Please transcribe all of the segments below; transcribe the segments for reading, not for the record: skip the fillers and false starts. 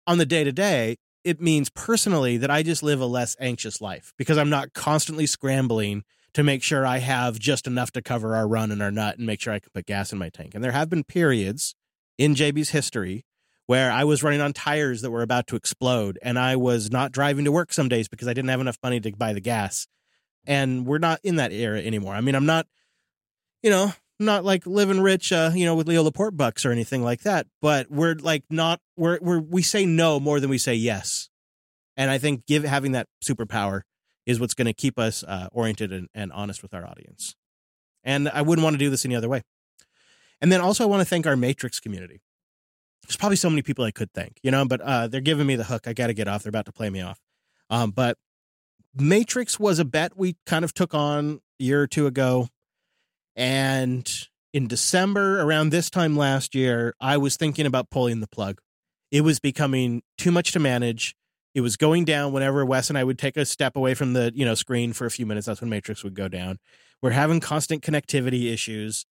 on the day-to-day, it means personally that I just live a less anxious life because I'm not constantly scrambling to make sure I have just enough to cover our run and our nut and make sure I can put gas in my tank. And there have been periods in JB's history where I was running on tires that were about to explode and I was not driving to work some days because I didn't have enough money to buy the gas. And we're not in that era anymore. I mean, I'm not, not like living rich, with Leo Laporte bucks or anything like that. But we're like we say no more than we say yes. And I think having that superpower is what's going to keep us oriented and honest with our audience. And I wouldn't want to do this any other way. And then also I want to thank our Matrix community. There's probably so many people I could thank, but they're giving me the hook. I got to get off. They're about to play me off. But Matrix was a bet we kind of took on a year or two ago. And in December, around this time last year, I was thinking about pulling the plug. It was becoming too much to manage. It was going down whenever Wes and I would take a step away from the, screen for a few minutes. That's when Matrix would go down. We're having constant connectivity issues.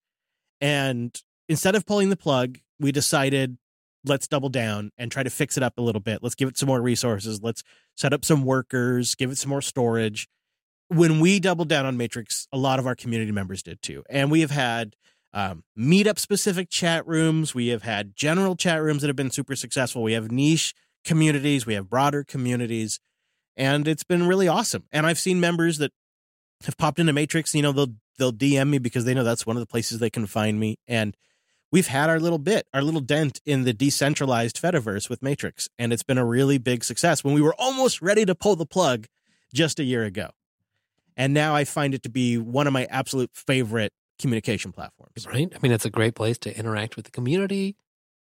And instead of pulling the plug, we decided, let's double down and try to fix it up a little bit. Let's give it some more resources. Let's set up some workers, give it some more storage. When we doubled down on Matrix, a lot of our community members did too. And we have had meetup-specific chat rooms. We have had general chat rooms that have been super successful. We have niche communities. We have broader communities. And it's been really awesome. And I've seen members that have popped into Matrix. They'll DM me because they know that's one of the places they can find me. And we've had our little dent in the decentralized Fediverse with Matrix. And it's been a really big success when we were almost ready to pull the plug just a year ago. And now I find it to be one of my absolute favorite communication platforms. Right. I mean, it's a great place to interact with the community,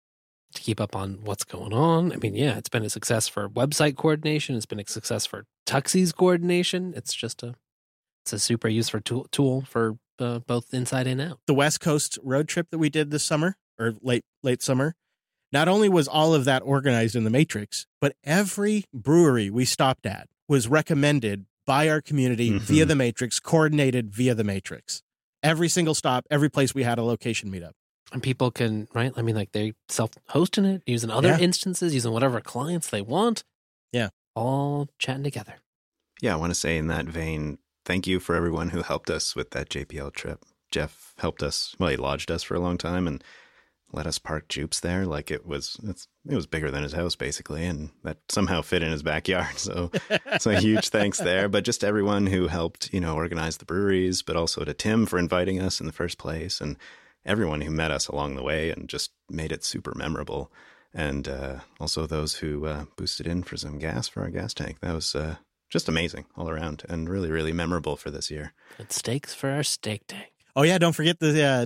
to keep up on what's going on. I mean, yeah, it's been a success for website coordination. It's been a success for Tuxies coordination. It's just it's a super useful tool for both inside and out. The West Coast road trip that we did this summer, or late summer, not only was all of that organized in the Matrix, but every brewery we stopped at was recommended by our community via the Matrix, coordinated via the Matrix. Every single stop, every place we had a location meetup. And people can, right? I mean, like they self-hosting it, using other instances, using whatever clients they want. Yeah. All chatting together. Yeah, I want to say in that vein, thank you for everyone who helped us with that JPL trip. Jeff helped us, he lodged us for a long time and let us park Jupes there. Like it was bigger than his house basically, and that somehow fit in his backyard. So a huge thanks there. But just everyone who helped, organize the breweries, but also to Tim for inviting us in the first place, and everyone who met us along the way and just made it super memorable. And also those who boosted in for some gas for our gas tank. That was just amazing all around and really, really memorable for this year. Good steaks for our steak tank. Oh yeah, don't forget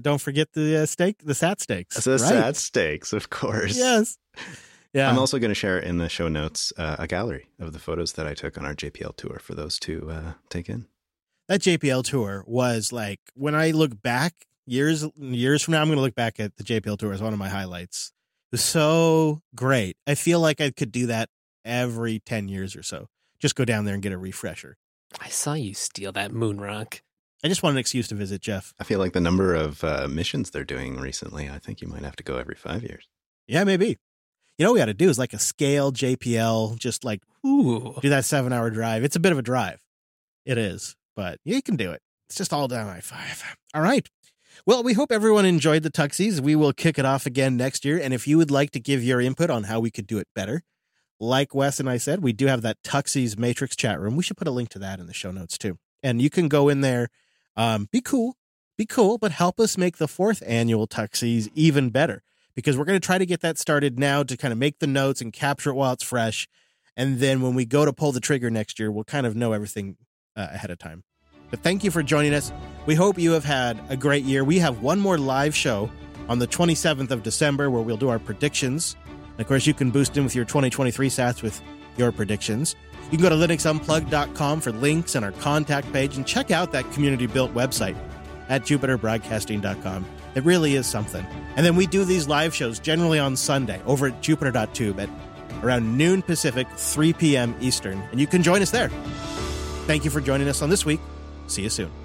the steak, the Sat Steaks. The Sat Steaks, of course. Yes. Yeah. I'm also going to share in the show notes a gallery of the photos that I took on our JPL tour for those to take in. That JPL tour was like, when I look back years from now, I'm going to look back at the JPL tour as one of my highlights. It was so great. I feel like I could do that every 10 years or so. Just go down there and get a refresher. I saw you steal that moon rock. I just want an excuse to visit Jeff. I feel like the number of missions they're doing recently, I think you might have to go every 5 years. Yeah, maybe. You know what we got to do is like a scale JPL, just like, do that 7-hour drive. It's a bit of a drive. It is, but you can do it. It's just all down I-5. All right. Well, we hope everyone enjoyed the Tuxies. We will kick it off again next year. And if you would like to give your input on how we could do it better, like Wes and I said, we do have that Tuxies Matrix chat room. We should put a link to that in the show notes too. And you can go in there. Be cool, but help us make the 4th annual Tuxies even better, because we're going to try to get that started now to kind of make the notes and capture it while it's fresh. And then when we go to pull the trigger next year, we'll kind of know everything ahead of time. But thank you for joining us. We hope you have had a great year. We have one more live show on the 27th of December where we'll do our predictions. And of course, you can boost in with your 2023 sats with your predictions. You can go to linuxunplugged.com for links and our contact page, and check out that community-built website at jupiterbroadcasting.com. It really is something. And then we do these live shows generally on Sunday over at jupiter.tube at around noon Pacific, 3 p.m. Eastern, and you can join us there. Thank you for joining us on this week. See you soon.